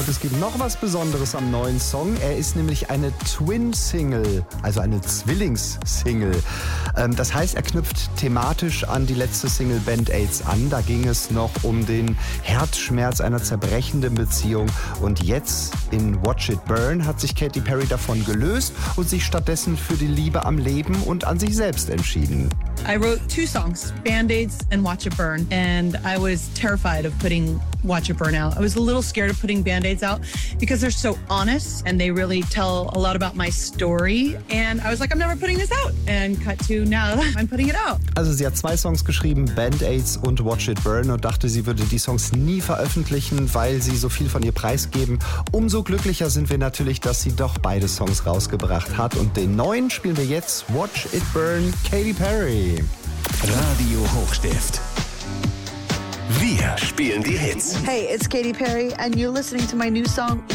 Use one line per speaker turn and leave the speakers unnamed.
Und es gibt noch was Besonderes am neuen Song. Er ist nämlich eine Twin-Single, also eine Zwillings-Single. Das heißt, er knüpft thematisch an die letzte Single Band-Aids an. Da ging es noch um den Herzschmerz einer zerbrechenden Beziehung. Und jetzt in Watch It Burn hat sich Katy Perry davon gelöst und sich stattdessen für die Liebe am Leben und an sich selbst entschieden.
I wrote 2 songs, Band-Aids and Watch It Burn, and I was terrified of putting Watch It Burn out. I was a little scared of putting Band-Aids out because they're so honest and they really tell a lot about my story. And I was like, I'm never putting this out. And cut to now, I'm putting it out.
Also sie hat 2 Songs geschrieben, Band-Aids und Watch It Burn, und dachte, sie würde die Songs nie veröffentlichen, weil sie so viel von ihr preisgeben. Umso glücklicher sind wir natürlich, dass sie doch beide Songs rausgebracht hat. Und den neuen spielen wir jetzt, Watch It Burn, Katy Perry.
Radio Hochstift. Wir spielen die Hits.
Hey, it's Katy Perry, and you're listening to my new song,